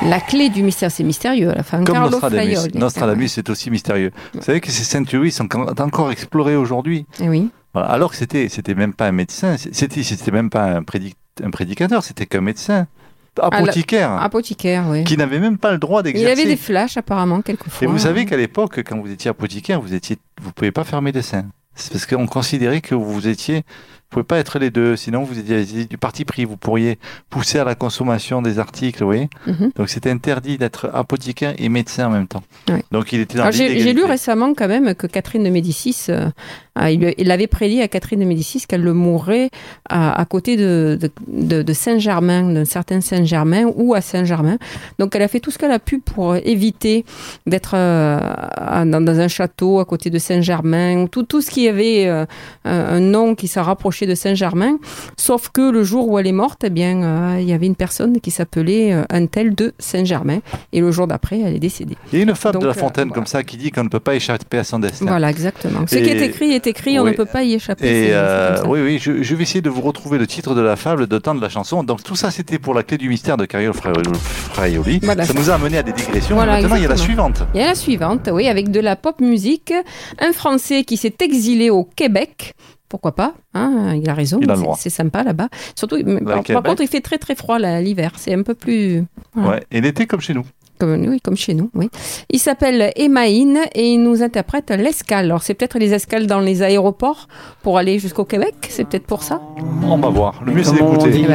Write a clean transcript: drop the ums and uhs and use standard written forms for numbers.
La clé du mystère, c'est mystérieux à la fin. Comme Carlo Nostradamus. Fraioli. Nostradamus, c'est aussi mystérieux. Vous savez que ces ceinturiers sont encore explorés aujourd'hui. Eh oui. Voilà. Alors que c'était même pas un médecin, c'était même pas un prédicateur, c'était qu'un médecin. Apothicaire. Apothicaire, oui. Qui n'avait même pas le droit d'exercer. Il avait des flashs, apparemment, quelquefois. Et vous savez qu'à l'époque, quand vous étiez apothicaire, vous ne pouviez pas faire médecin. C'est parce qu'on considérait que vous ne pouvez pas être les deux, sinon vous étiez du parti pris, vous pourriez pousser à la consommation des articles, vous voyez. Donc c'était interdit d'être apothicaire et médecin en même temps. Oui. Donc il était dans l'illégalité. J'ai lu récemment quand même que Catherine de Médicis, il avait prédit à Catherine de Médicis qu'elle le mourrait à côté de Saint-Germain, d'un certain Saint-Germain ou à Saint-Germain. Donc elle a fait tout ce qu'elle a pu pour éviter d'être dans un château à côté de Saint-Germain, tout ce qui avait un nom qui s'est rapproché de Saint-Germain, sauf que le jour où elle est morte, eh bien, il y avait une personne qui s'appelait un tel de Saint-Germain, et le jour d'après, elle est décédée. Il y a une fable de La Fontaine comme ça qui dit qu'on ne peut pas échapper à son destin. Voilà, exactement. Ce qui est écrit, on ne peut pas y échapper. Et oui, je vais essayer de vous retrouver le titre de la fable, de temps de la chanson. Donc tout ça, c'était pour la clé du mystère de Carlo Fraioli. Voilà, ça nous a amené à des digressions. Voilà, maintenant, il y a la suivante. Il y a la suivante, oui, avec de la pop musique. Un Français qui s'est exilé au Québec. Pourquoi pas, hein, il a raison, c'est sympa là-bas. Surtout, par contre, il fait très très froid l'hiver, c'est un peu plus... Voilà. Ouais, et l'été comme chez nous. Comme chez nous, oui. Il s'appelle Emmaïn et il nous interprète l'escale. Alors, c'est peut-être les escales dans les aéroports pour aller jusqu'au Québec, c'est peut-être pour ça. On va voir, le mieux c'est d'écouter.